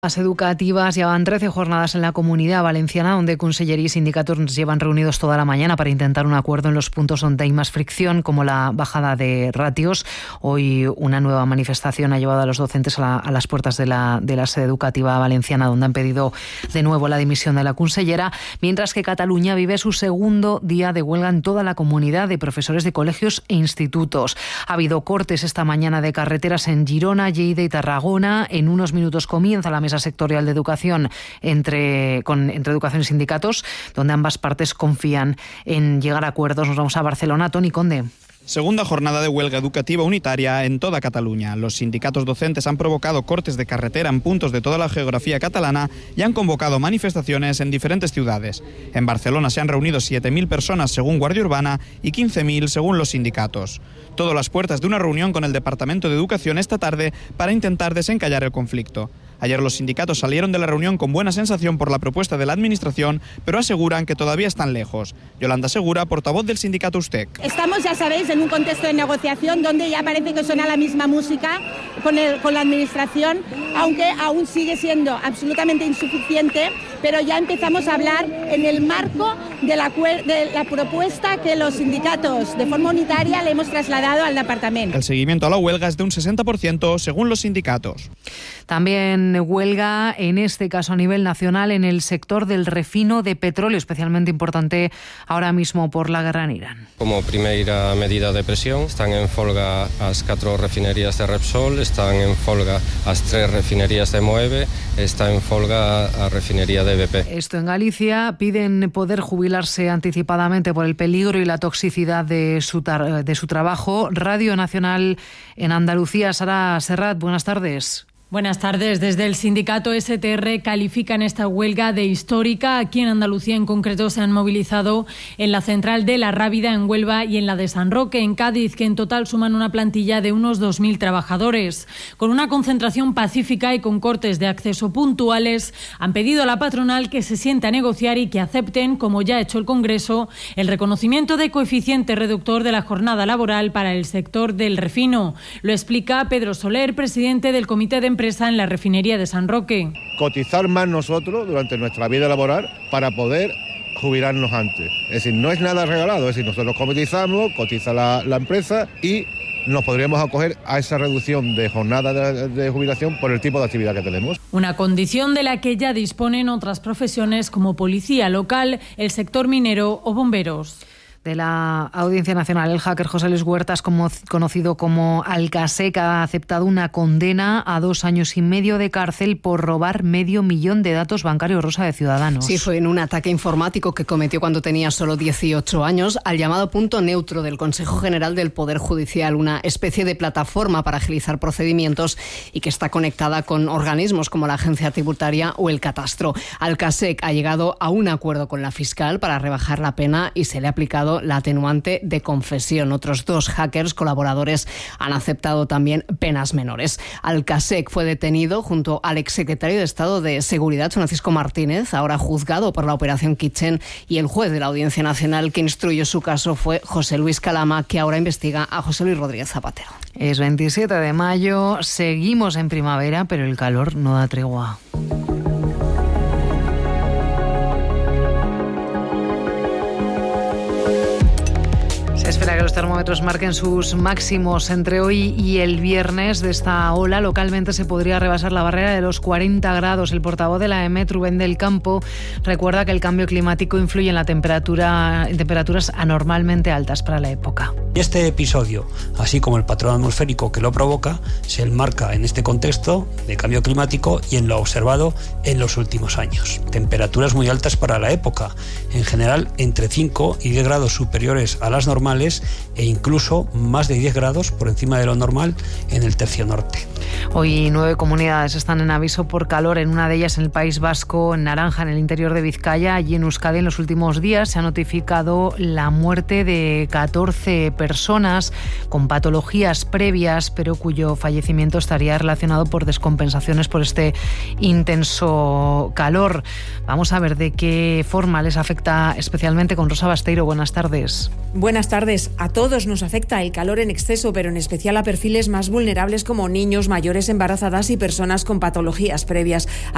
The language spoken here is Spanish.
Las educativas llevan 13 jornadas en la Comunidad Valenciana, donde Consellería y sindicatos llevan reunidos toda la mañana para intentar un acuerdo en los puntos donde hay más fricción, como la bajada de ratios. Hoy una nueva manifestación ha llevado a los docentes a las puertas de la sede educativa valenciana, donde han pedido de nuevo la dimisión de la consellera, mientras que Cataluña vive su segundo día de huelga en toda la comunidad de profesores de colegios e institutos. Ha habido cortes esta mañana de carreteras en Girona, Lleida y Tarragona. En unos minutos comienza la mesa sectorial de educación entre educación y sindicatos, donde ambas partes confían en llegar a acuerdos. Nos vamos a Barcelona. Toni Conde. Segunda jornada de huelga educativa unitaria en toda Cataluña. Los sindicatos docentes han provocado cortes de carretera en puntos de toda la geografía catalana y han convocado manifestaciones en diferentes ciudades. En Barcelona se han reunido 7.000 personas según Guardia Urbana y 15.000 según los sindicatos. Todo a las puertas de una reunión con el Departamento de Educación esta tarde para intentar desencallar el conflicto. Ayer los sindicatos salieron de la reunión con buena sensación por la propuesta de la Administración, pero aseguran que todavía están lejos. Yolanda Segura, portavoz del sindicato USTEC. Estamos, ya sabéis, en un contexto de negociación donde ya parece que suena la misma música con la Administración, aunque aún sigue siendo absolutamente insuficiente, pero ya empezamos a hablar en el marco de la propuesta que los sindicatos de forma unitaria le hemos trasladado al departamento. El seguimiento a la huelga es de un 60% según los sindicatos. También huelga, en este caso a nivel nacional, en el sector del refino de petróleo, especialmente importante ahora mismo por la guerra en Irán. Como primera medida de presión, están en folga las 4 refinerías de Repsol, están en folga las 3 refinerías de Moeve, está en folga la refinería de BP. Esto en Galicia. Piden poder jubilarse anticipadamente por el peligro y la toxicidad de su trabajo. Radio Nacional en Andalucía. Sara Serrat, buenas tardes. Buenas tardes. Desde el sindicato STR califican esta huelga de histórica. Aquí en Andalucía en concreto se han movilizado en la central de La Rábida, en Huelva, y en la de San Roque, en Cádiz, que en total suman una plantilla de unos 2.000 trabajadores. Con una concentración pacífica y con cortes de acceso puntuales, han pedido a la patronal que se siente a negociar y que acepten, como ya ha hecho el Congreso, el reconocimiento de coeficiente reductor de la jornada laboral para el sector del refino. Lo explica Pedro Soler, presidente del Comité de Empresa en la refinería de San Roque. Cotizar más nosotros durante nuestra vida laboral para poder jubilarnos antes. Es decir, no es nada regalado, es decir, nosotros cotizamos, cotiza la empresa y nos podríamos acoger a esa reducción de jornada de jubilación por el tipo de actividad que tenemos. Una condición de la que ya disponen otras profesiones como policía local, el sector minero o bomberos. De la Audiencia Nacional, el hacker José Luis Huertas, conocido como Alcasec, ha aceptado una condena a 2 años y medio de cárcel por robar $500 000 de datos bancarios, Rosa, de ciudadanos. Sí, fue en un ataque informático que cometió cuando tenía solo 18 años al llamado Punto Neutro del Consejo General del Poder Judicial, una especie de plataforma para agilizar procedimientos y que está conectada con organismos como la Agencia Tributaria o el Catastro. Alcasec ha llegado a un acuerdo con la fiscal para rebajar la pena y se le ha aplicado la atenuante de confesión. Otros 2 hackers colaboradores han aceptado también penas menores. Alcasec fue detenido junto al exsecretario de Estado de Seguridad, Francisco Martínez, ahora juzgado por la Operación Kitchen, y el juez de la Audiencia Nacional que instruyó su caso fue José Luis Calama, que ahora investiga a José Luis Rodríguez Zapatero. Es 27 de mayo, seguimos en primavera, pero el calor no da tregua. Se espera que los termómetros marquen sus máximos entre hoy y el viernes. De esta ola localmente se podría rebasar la barrera de los 40 grados. El portavoz de la EMET, Rubén del Campo, recuerda que el cambio climático influye en temperaturas anormalmente altas para la época. Este episodio, así como el patrón atmosférico que lo provoca, se enmarca en este contexto de cambio climático y en lo observado en los últimos años. Temperaturas muy altas para la época, en general entre 5 y 10 grados superiores a las normales e incluso más de 10 grados por encima de lo normal en el tercio norte. Hoy 9 comunidades están en aviso por calor, en una de ellas en el País Vasco, en naranja en el interior de Vizcaya. Allí en Euskadi en los últimos días se ha notificado la muerte de 14 personas con patologías previas, pero cuyo fallecimiento estaría relacionado por descompensaciones por este intenso calor. Vamos a ver de qué forma les afecta especialmente con Rosa Basteiro. Buenas tardes. Buenas tardes. A todos nos afecta el calor en exceso, pero en especial a perfiles más vulnerables como niños, mayores, embarazadas y personas con patologías previas.